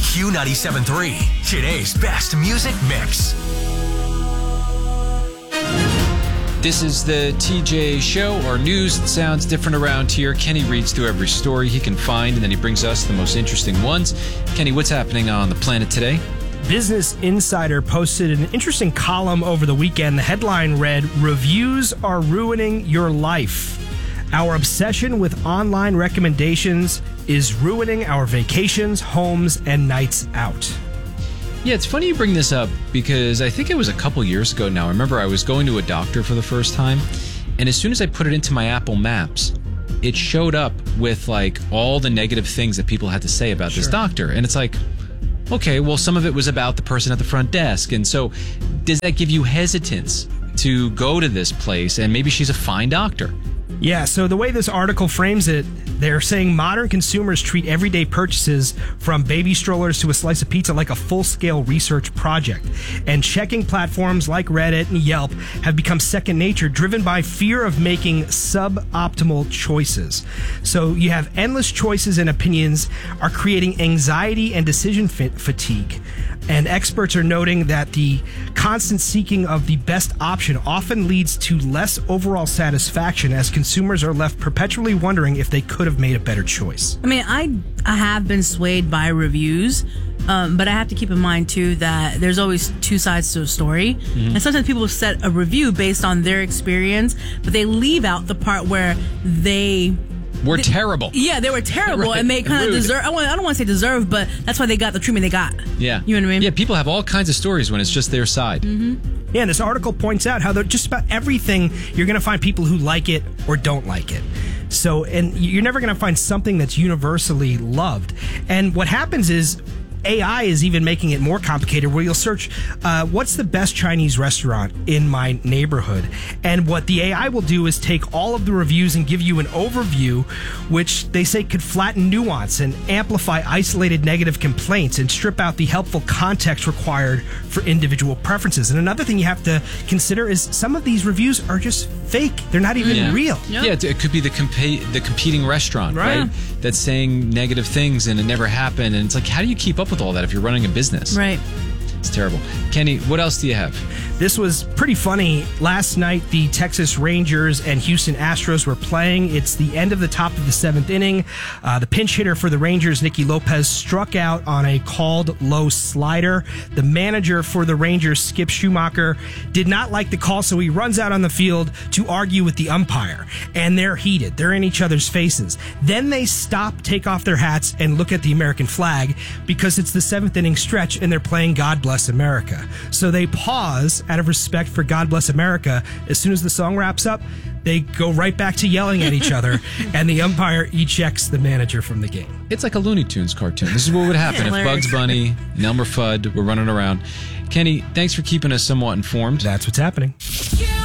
Q97.3, today's best music mix. This is the TJ Show, our news that sounds different around here. Kenny reads through every story he can find, and then he brings us the most interesting ones. Kenny, what's happening on the planet today? Business Insider posted an interesting column over the weekend. The headline read, "Reviews are ruining your life. Our obsession with online recommendations is ruining our vacations, homes, and nights out." Yeah, it's funny you bring this up because I think it was a couple years ago now. I remember I was going to a doctor for the first time, and as soon as I put it into my Apple Maps, it showed up with like all the negative things that people had to say about this doctor. And it's like, okay, well, some of it was about the person at the front desk. And so does that give you hesitance to go to this place? And maybe she's a fine doctor. Yeah, so the way this article frames it, they're saying modern consumers treat everyday purchases from baby strollers to a slice of pizza like a full-scale research project. And checking platforms like Reddit and Yelp have become second nature, driven by fear of making suboptimal choices. So you have endless choices, and opinions are creating anxiety and decision fatigue. And experts are noting that the constant seeking of the best option often leads to less overall satisfaction, as consumers are left perpetually wondering if they could have made a better choice. I mean, I have been swayed by reviews, but I have to keep in mind, too, that there's always two sides to a story. Mm-hmm. And sometimes people set a review based on their experience, but they leave out the part where they terrible. Yeah, they were terrible, right. And they kind of deserve. I don't want to say deserve, but that's why they got the treatment they got. Yeah, you know what I mean. Yeah, people have all kinds of stories when it's just their side. Mm-hmm. Yeah, and this article points out how just about everything you're going to find people who like it or don't like it. So, and you're never going to find something that's universally loved. And what happens is, AI is even making it more complicated, where you'll search, what's the best Chinese restaurant in my neighborhood? And what the AI will do is take all of the reviews and give you an overview, which they say could flatten nuance and amplify isolated negative complaints and strip out the helpful context required for individual preferences. And another thing you have to consider is some of these reviews are just fake. They're not even real. Yeah, it could be the competing restaurant, right? That's saying negative things and it never happened. And it's like, how do you keep up with all that if you're running a business? Right. It's terrible. Kenny, what else do you have? This was pretty funny. Last night, the Texas Rangers and Houston Astros were playing. It's the end of the top of the seventh inning. The pinch hitter for the Rangers, Nicky Lopez, struck out on a called low slider. The manager for the Rangers, Skip Schumacher, did not like the call, so he runs out on the field to argue with the umpire. And they're heated. They're in each other's faces. Then they stop, take off their hats, and look at the American flag because it's the seventh inning stretch and they're playing God Bless America. So they pause out of respect for God Bless America. As soon as the song wraps up, they go right back to yelling at each other, and the umpire ejects the manager from the game. It's like a Looney Tunes cartoon. This is what would happen if Bugs Bunny and Elmer Fudd were running around. Kenny, thanks for keeping us somewhat informed. That's what's happening.